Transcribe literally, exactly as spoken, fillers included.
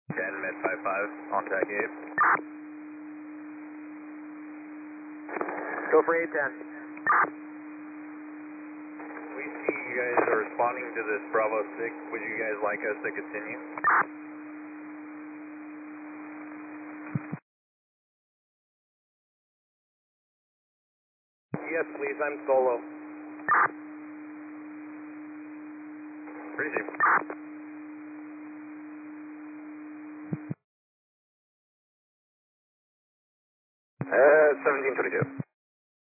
ten mid five five on tag eight. Go for eight ten. We see you guys are responding to this Bravo six. Would you guys like us to continue? Yes, please. I'm solo. Receive.